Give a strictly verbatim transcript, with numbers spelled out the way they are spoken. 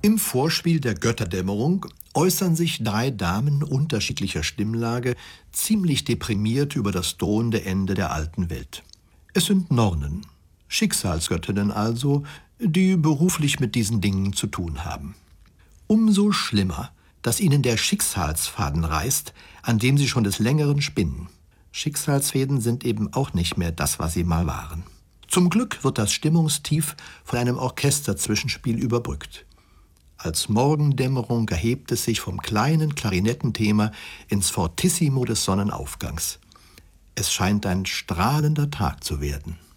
Im Vorspiel der Götterdämmerung äußern sich drei Damen unterschiedlicher Stimmlage ziemlich deprimiert über das drohende Ende der alten Welt. Es sind Nornen, Schicksalsgöttinnen also, die beruflich mit diesen Dingen zu tun haben. Umso schlimmer, dass ihnen der Schicksalsfaden reißt, an dem sie schon des Längeren spinnen. Schicksalsfäden sind eben auch nicht mehr das, was sie mal waren. Zum Glück wird das Stimmungstief von einem Orchesterzwischenspiel überbrückt. Als Morgendämmerung erhebt es sich vom kleinen Klarinettenthema ins Fortissimo des Sonnenaufgangs. Es scheint ein strahlender Tag zu werden.